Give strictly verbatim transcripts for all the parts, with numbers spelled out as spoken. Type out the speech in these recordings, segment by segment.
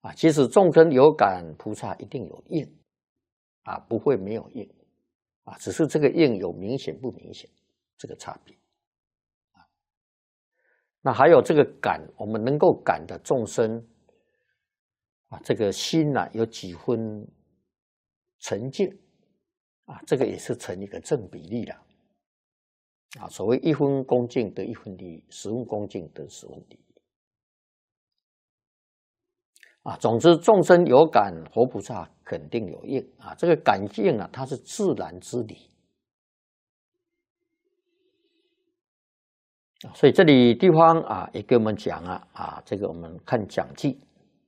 啊，其实众生有感，菩萨一定有应，啊，不会没有应，啊，只是这个应有明显不明显这个差别。啊，那还有这个感，我们能够感的众生，啊，这个心呢、啊、有几分沉静，啊，这个也是成一个正比例了。啊，所谓一分恭敬得一分利益，十分恭敬得十分利益。啊，总之众生有感，佛菩萨肯定有应啊。这个感应啊，它是自然之理。所以这里地方啊，也给我们讲啊啊，这个我们看讲记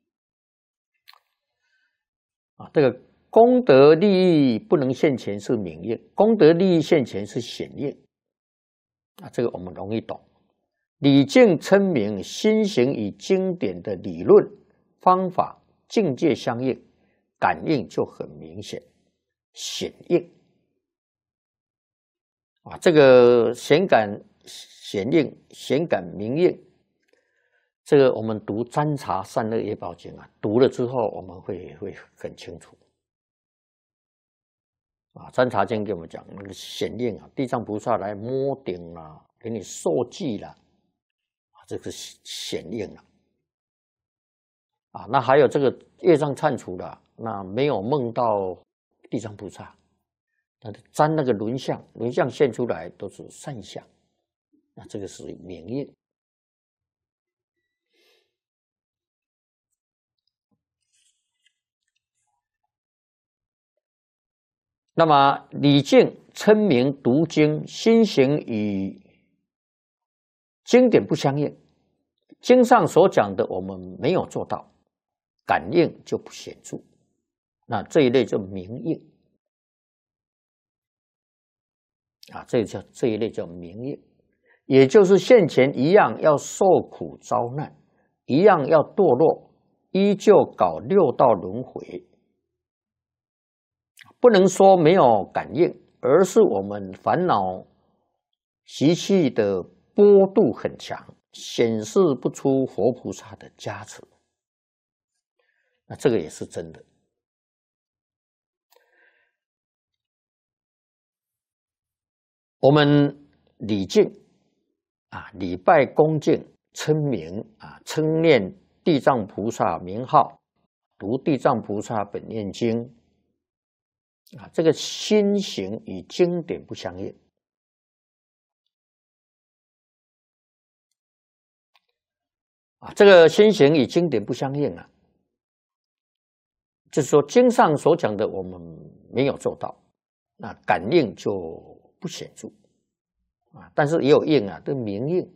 啊，这个功德利益不能现前是明应，功德利益现前是显应啊，这个我们容易懂。理境称明，心行与经典的理论方法境界相应，感应就很明显，显应啊，这个显感、显应、显感明应，这个我们读《占察善恶业报经》啊，读了之后我们会会很清楚啊。《占察经》给我们讲那个显应啊，地藏菩萨来摸顶啦，给你受记啦，啊，这个显应了。啊，那还有这个业障忏除了，那没有梦到地藏菩萨，那沾那个轮相，轮相现出来都是善相，那这个属于明应。那么理境称明读经，心行与经典不相应，经上所讲的我们没有做到，感应就不显著，那这一类叫明应啊，这叫这一类叫明应，也就是现前一样要受苦遭难，一样要堕落，依旧搞六道轮回。不能说没有感应，而是我们烦恼习气的波度很强，显示不出佛菩萨的加持。那这个也是真的。我们礼敬啊，礼拜恭敬称名啊，称念地藏菩萨名号，读地藏菩萨本愿经啊，这个心行与经典不相应啊，这个心行与经典不相应啊，就是说经上所讲的我们没有做到，那感应就不显著啊，但是也有应啊，这明应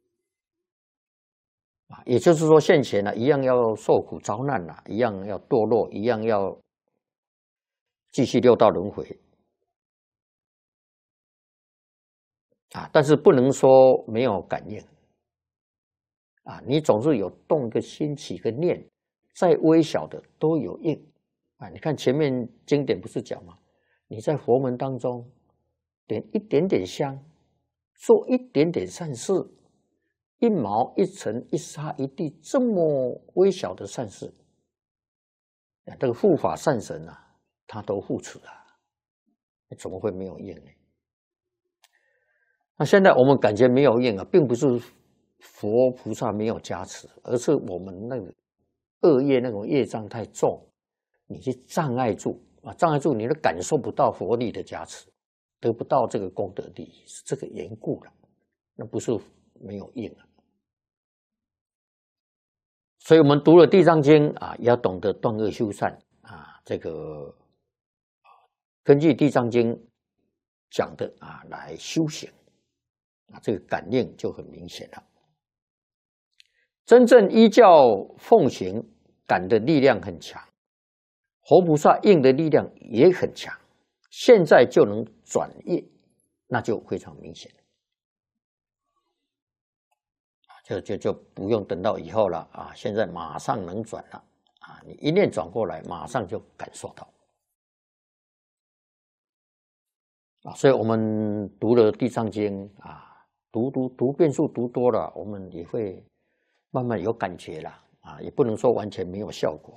啊，也就是说现前呢、啊，一样要受苦遭难了、啊，一样要堕落，一样要继续六道轮回啊，但是不能说没有感应啊，你总是有动个心起个念，再微小的都有应啊。你看前面经典不是讲吗？你在佛门当中点一点点香，做一点点善事，一毛一尘一沙一地，这么微小的善事，啊，这个护法善神啊，他都护持啊，怎么会没有应呢？那现在我们感觉没有应啊，并不是佛菩萨没有加持，而是我们那个恶业那种业障太重，你去障碍住啊，障碍住你都感受不到佛力的加持，得不到这个功德利益，是这个缘故了。那不是没有应啊。所以我们读了《地藏经》啊，也要懂得断恶修善啊，这个根据《地藏经》讲的啊来修行啊，这个感应就很明显了。真正依教奉行，感的力量很强，佛菩萨应的力量也很强，现在就能转业，那就非常明显了。就就就不用等到以后了啊！现在马上能转了啊！你一念转过来，马上就感受到啊！所以我们读了《地藏经》啊，读读读遍数读多了，我们也会慢慢有感觉了啊，也不能说完全没有效果。